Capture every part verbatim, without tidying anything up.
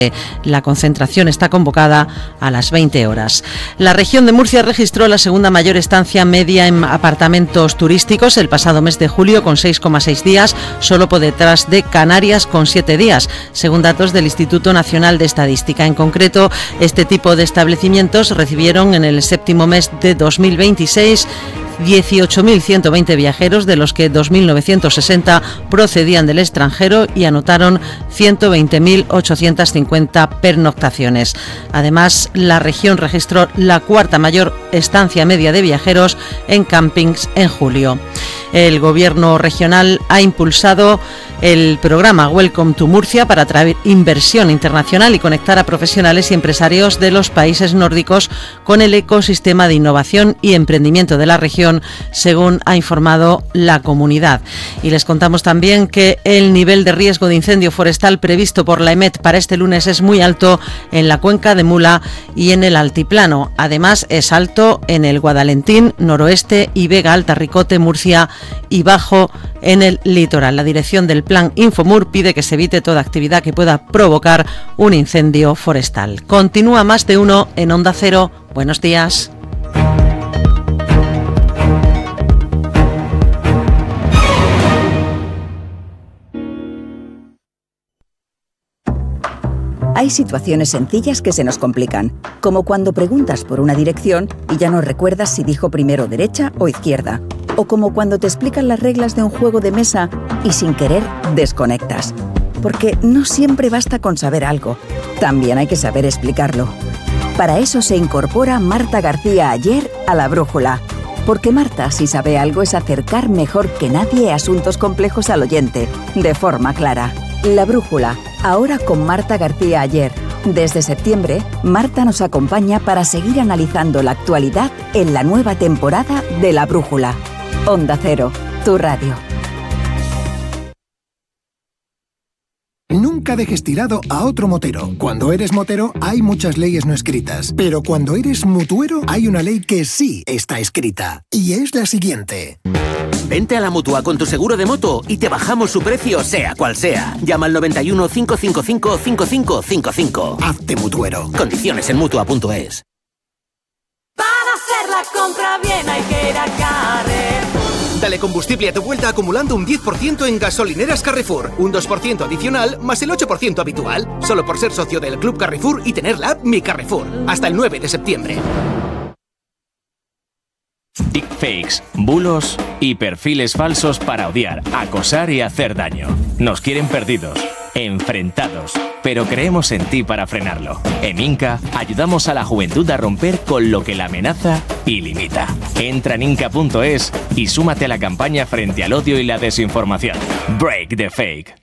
La concentración está convocada a las veinte horas. La región de Murcia registró la segunda mayor estancia media en apartamentos turísticos el pasado mes de julio, con seis coma seis días, solo por detrás de Canarias, con siete días, según datos del Instituto Nacional de Estadística. En concreto, este tipo de establecimientos recibieron en el séptimo mes de dos mil veintiséis dieciocho mil ciento veinte viajeros, de los que dos mil novecientos sesenta procedían del extranjero, y anotaron ciento veinte mil ochocientas cincuenta pernoctaciones. Además, la región registró la cuarta mayor estancia media de viajeros en campings en julio. El Gobierno regional ha impulsado el programa Welcome to Murcia para atraer inversión internacional y conectar a profesionales y empresarios de los países nórdicos con el ecosistema de innovación y emprendimiento de la región, según ha informado la comunidad. Y les contamos también que el nivel de riesgo de incendio forestal previsto por la EMET para este lunes es muy alto en la cuenca de Mula y en el altiplano. Además, es alto en el Guadalentín, Noroeste y Vega Alta, Ricote, Murcia y bajo en el litoral. La dirección del Plan Infomur pide que se evite toda actividad que pueda provocar un incendio forestal. Continúa Más de Uno en Onda Cero. Buenos días. Hay situaciones sencillas que se nos complican, como cuando preguntas por una dirección y ya no recuerdas si dijo primero derecha o izquierda, o como cuando te explican las reglas de un juego de mesa y sin querer desconectas. Porque no siempre basta con saber algo, también hay que saber explicarlo. Para eso se incorpora Marta García Aller a La Brújula. Porque Marta, si sabe algo, es acercar mejor que nadie asuntos complejos al oyente, de forma clara. La Brújula, ahora con Marta García Aller. Desde septiembre, Marta nos acompaña para seguir analizando la actualidad en la nueva temporada de La Brújula. Onda Cero, tu radio. Nunca dejes tirado a otro motero. Cuando eres motero hay muchas leyes no escritas, pero cuando eres mutuero hay una ley que sí está escrita, y es la siguiente. Vente a la Mutua con tu seguro de moto y te bajamos su precio sea cual sea. Llama al noventa y uno, cinco cinco cinco, cinco cinco cinco cinco. Hazte mutuero. Condiciones en mutua punto es. Para hacer la compra bien hay que ir a Carrefour. Dale combustible a tu vuelta acumulando un diez por ciento en gasolineras Carrefour, un dos por ciento adicional más el ocho por ciento habitual, solo por ser socio del Club Carrefour y tener la app Mi Carrefour. Hasta el nueve de septiembre. Deepfakes, bulos y perfiles falsos para odiar, acosar y hacer daño. Nos quieren perdidos, enfrentados, pero creemos en ti para frenarlo. En Inca ayudamos a la juventud a romper con lo que la amenaza y limita. Entra en inca punto es y súmate a la campaña frente al odio y la desinformación. Break the fake.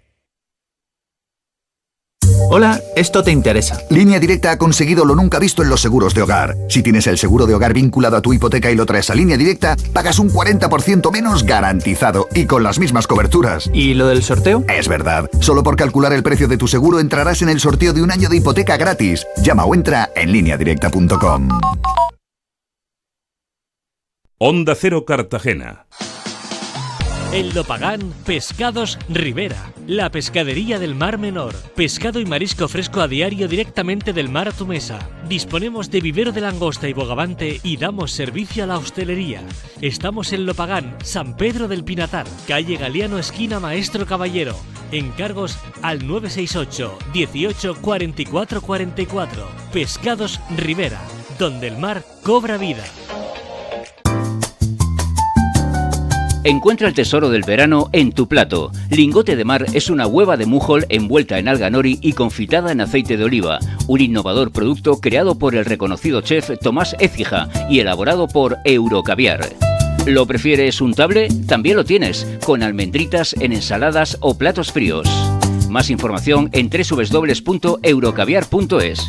Hola, esto te interesa. Línea Directa ha conseguido lo nunca visto en los seguros de hogar. Si tienes el seguro de hogar vinculado a tu hipoteca y lo traes a Línea Directa, pagas un cuarenta por ciento menos garantizado y con las mismas coberturas. ¿Y lo del sorteo? Es verdad. Solo por calcular el precio de tu seguro entrarás en el sorteo de un año de hipoteca gratis. Llama o entra en línea directa punto com. Onda Cero Cartagena. En Lopagán, Pescados Rivera, la pescadería del Mar Menor. Pescado y marisco fresco a diario directamente del mar a tu mesa. Disponemos de vivero de langosta y bogavante y damos servicio a la hostelería. Estamos en Lopagán, San Pedro del Pinatar, calle Galiano, esquina Maestro Caballero. Encargos al nueve seis ocho, dieciocho, cuarenta y cuatro cuarenta y cuatro. Pescados Rivera, donde el mar cobra vida. Encuentra el tesoro del verano en tu plato. Lingote de mar es una hueva de mújol envuelta en alga nori y confitada en aceite de oliva. Un innovador producto creado por el reconocido chef Tomás Écija y elaborado por Eurocaviar. ¿Lo prefieres untable? También lo tienes, con almendritas en ensaladas o platos fríos. Más información en doble u doble u doble u punto eurocaviar punto es.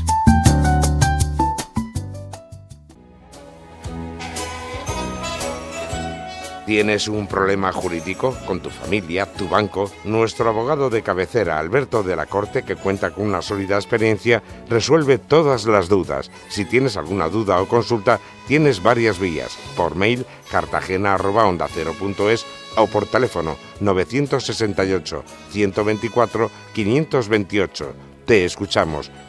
¿Tienes un problema jurídico con tu familia, tu banco? Nuestro abogado de cabecera, Alberto de la Corte, que cuenta con una sólida experiencia, resuelve todas las dudas. Si tienes alguna duda o consulta, tienes varias vías. Por mail, cartagena arroba onda cero punto es o por teléfono novecientos sesenta y ocho, ciento veinticuatro, quinientos veintiocho. Te escuchamos.